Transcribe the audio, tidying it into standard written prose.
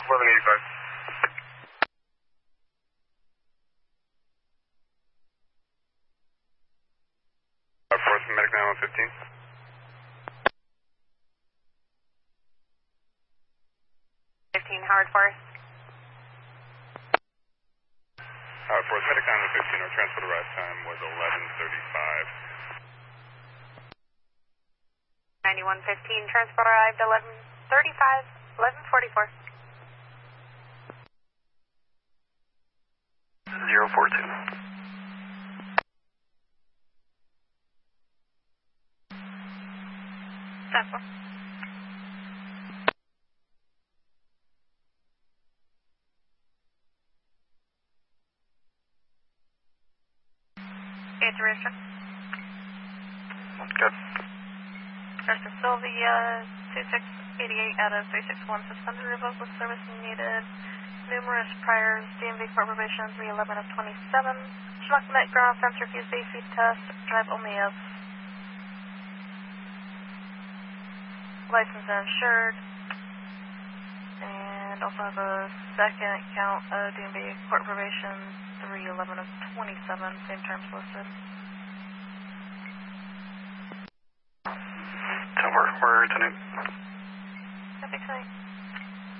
1185. Force Medic 9115. 15 Howard Forest. Force Medic 9115, our transport arrival time was 11:35. 9115, transport arrived 11:35, 11:44. 042. That's one. It's register. Good. First Sylvia, 2688 out of 361, suspended, revoked with service needed. Numerous priors, DMV Court probation 311 of 27. Schmuck met ground fence, refused AC test, drive only of licensed and insured. And also have a second count of DMV Court probation 311 of 27, same terms listed. Tower, we're tonight. Happy tonight.